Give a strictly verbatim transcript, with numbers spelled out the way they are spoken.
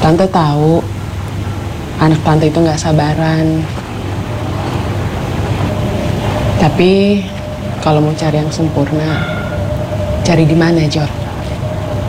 Tante tahu anak tante itu nggak sabaran. Tapi kalau mau cari yang sempurna, cari di mana, Jor?